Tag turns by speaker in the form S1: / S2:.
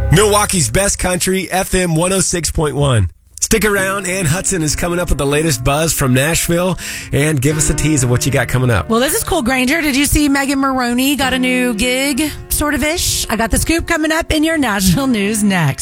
S1: Milwaukee's best country, FM 106.1. Stick around. Ann Hudson is coming up with the latest buzz from Nashville. And give us a tease of what you got coming up.
S2: Well, this is cool, Granger. Did you see Megan Maroney got a new gig, sort of ish? I got the scoop coming up in your national news next.